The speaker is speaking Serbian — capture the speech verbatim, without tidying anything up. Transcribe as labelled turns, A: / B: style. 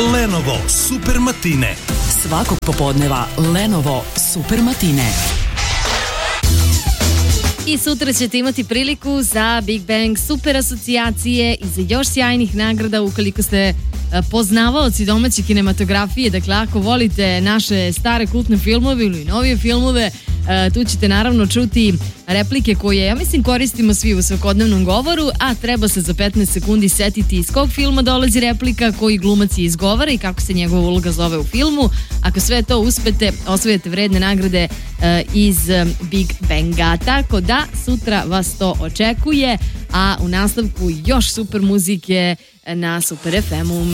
A: Lenovo Super Matine.
B: Svakog popodneva Lenovo Super Matine.
C: I sutra ćete imati priliku za Big Bang Super asocijacije i za još sjajnih nagrada ukoliko ste poznavaoci domaće kinematografije. Dakle, ako volite naše stare kultne filmove ili novije filmove, tu ćete naravno čuti replike koje, ja mislim, koristimo svi u svakodnevnom govoru, a treba se za petnaest sekundi setiti iz kog filma dolazi replika, koji glumac je izgovara i kako se njegova uloga zove u filmu. Ako sve to uspete, osvojite vredne nagrade iz Big Banga. Tako da, sutra vas to očekuje, a u nastavku još super muzike na Super ef emu.